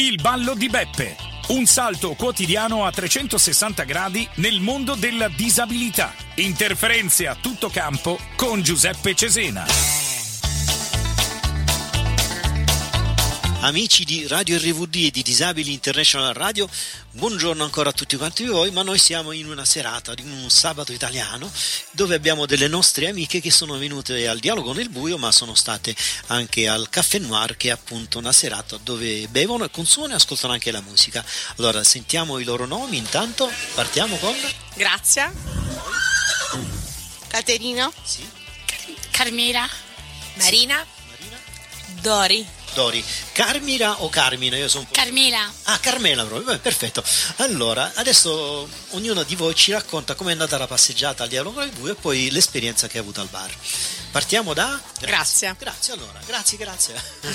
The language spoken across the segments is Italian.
Il ballo di Beppe. Un salto quotidiano a 360 gradi nel mondo della disabilità. Interferenze a tutto campo con Giuseppe Cesena. Amici di Radio RVD e di Disabili International Radio, buongiorno ancora a tutti quanti voi, ma noi siamo in una serata, in un sabato italiano, dove abbiamo delle nostre amiche che sono venute al Dialogo nel Buio, ma sono state anche al Café Noir, che è appunto una serata dove bevono e consumano e ascoltano anche la musica. Allora sentiamo i loro nomi, intanto partiamo con... Grazia. Caterina. Sì. Carmela. Marina. Dori. Carmira o Carmina? Io sono un po'... Carmela. Ah, Carmela proprio, perfetto. Allora, adesso ognuno di voi ci racconta com'è andata la passeggiata al Dialogo nel Buio e poi l'esperienza che ha avuto al bar. Partiamo da... Grazia. Grazie, allora. Grazie.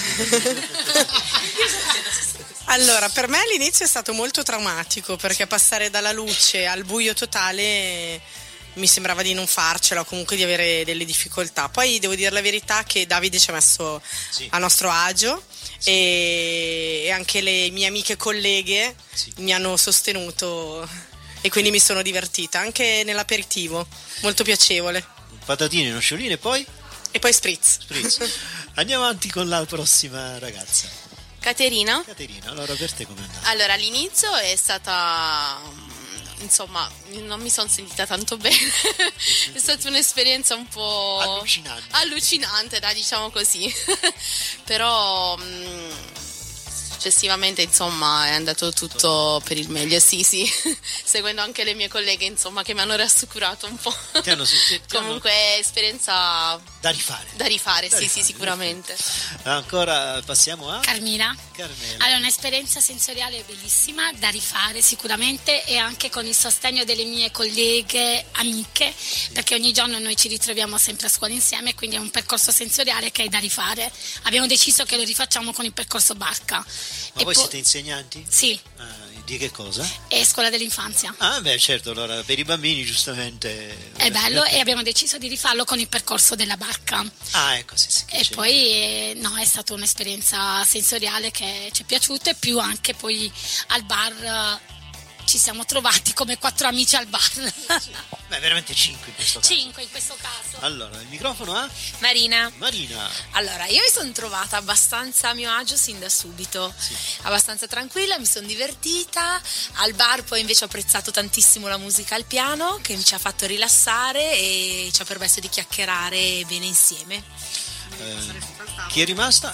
Allora, per me all'inizio è stato molto traumatico, perché passare dalla luce al buio totale mi sembrava di non farcela, o comunque di avere delle difficoltà. Poi devo dire la verità che Davide ci ha messo a nostro agio, e anche le mie amiche colleghe mi hanno sostenuto, e quindi mi sono divertita anche nell'aperitivo, molto piacevole. Patatine, noccioline e poi spritz. Andiamo avanti con la prossima ragazza. Caterina, allora per te com'è andata? allora all'inizio è stata, insomma, non mi sono sentita tanto bene. È stata un'esperienza un po' allucinante, dai, diciamo così. Però successivamente, insomma, è andato tutto per il meglio, sì, seguendo anche le mie colleghe, insomma, che mi hanno rassicurato un po'. Comunque esperienza da rifare, sì, sicuramente. Ancora passiamo a Carmela. Allora, un'esperienza sensoriale bellissima da rifare sicuramente, e anche con il sostegno delle mie colleghe amiche, perché ogni giorno noi ci ritroviamo sempre a scuola insieme, quindi è un percorso sensoriale che è da rifare. Abbiamo deciso che lo rifacciamo con il percorso barca. Ma voi siete insegnanti? Sì. Di che cosa? È scuola dell'infanzia. Ah beh, certo, allora per i bambini giustamente è bello, e abbiamo deciso di rifarlo con il percorso della barca. Ah, ecco, sì. E poi è stata un'esperienza sensoriale che ci è piaciuta, e più anche poi al bar ci siamo trovati come 4 amici al bar. Beh, veramente 5 in questo caso. 5 in questo caso. Allora, il microfono a Marina. Allora, io mi sono trovata abbastanza a mio agio sin da subito, abbastanza tranquilla, mi sono divertita. Al bar poi invece ho apprezzato tantissimo la musica al piano, che ci ha fatto rilassare e ci ha permesso di chiacchierare bene insieme. Chi è rimasta?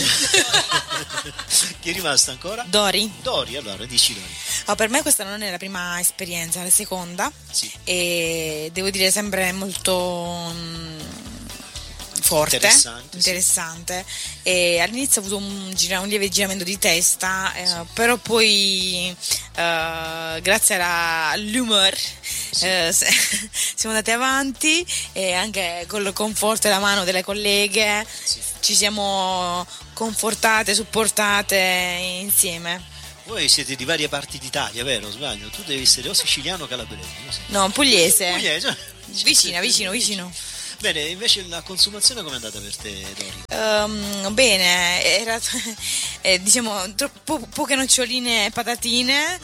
Chi è rimasta ancora? Dori, allora dici Dori. Per me questa non è la prima esperienza, è la seconda, e devo dire sempre molto forte, interessante. E all'inizio ho avuto un lieve giramento di testa, però poi grazie all'humor siamo andati avanti, e anche col conforto e la mano delle colleghe ci siamo confortate, supportate insieme. Voi siete di varie parti d'Italia, vero? Sbaglio? Tu devi essere o siciliano o calabrese. No, pugliese. Vicino. Bene, invece la consumazione com'è andata per te, Dori? Bene, era diciamo poche noccioline e patatine,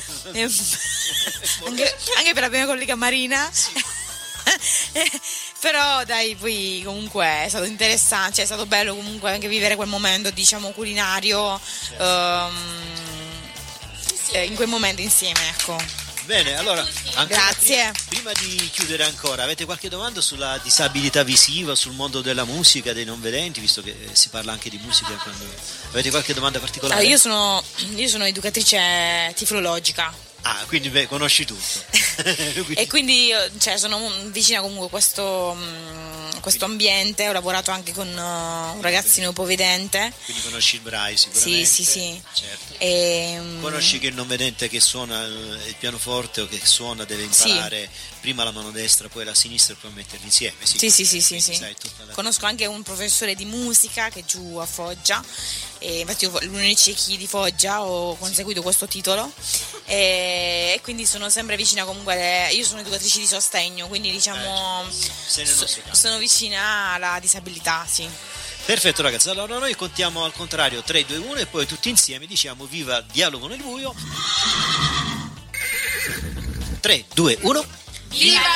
anche per la mia collega Marina. Però dai, poi comunque è stato interessante, cioè è stato bello comunque anche vivere quel momento, diciamo, culinario, in quel momento insieme, ecco. Bene, allora, grazie. Prima di chiudere ancora, avete qualche domanda sulla disabilità visiva, sul mondo della musica dei non vedenti, visto che si parla anche di musica? Avete qualche domanda particolare? Io sono educatrice tiflologica. Ah, quindi conosci tutto. E quindi sono vicina comunque a questo ambiente. Ho lavorato anche con un ragazzino ipovedente. Quindi conosci il Braille sicuramente? Sì. Certo. Conosci che il non vedente che suona il pianoforte o che suona deve imparare prima la mano destra, poi la sinistra, e poi metterli insieme? Sì. Conosco anche un professore di musica che è giù a Foggia, e infatti io l'Unici di Foggia ho conseguito questo titolo, e quindi sono sempre vicina comunque. Io sono educatrice di sostegno, quindi diciamo sono vicina alla disabilità, sì. Perfetto ragazzi, allora noi contiamo al contrario 3, 2, 1 e poi tutti insieme diciamo viva Dialogo nel buio. 3, 2, 1. Viva